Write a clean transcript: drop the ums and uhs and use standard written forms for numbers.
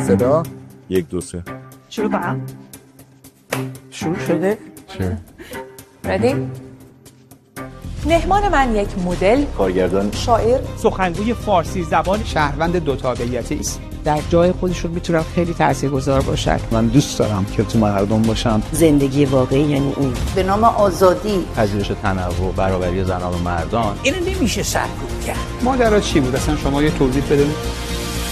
صدا 1 2 3 شروع کنم. شروع شده؟ چه؟ ردی؟ مهمان من یک مدل، کارگردان، شاعر، سخنگوی فارسی زبان، شهروند دو تابعیتی است. در جای خودشون میتونن خیلی تاثیرگذار باشن. من دوست دارم که تو مردم باشم. زندگی واقعی یعنی این. به نام آزادی، پذیرش تنوع، برابری زنان و مردان. اینو نمیشه سرکوب کرد. ماجرا چی بود اصلا شما یه توضیح بدید.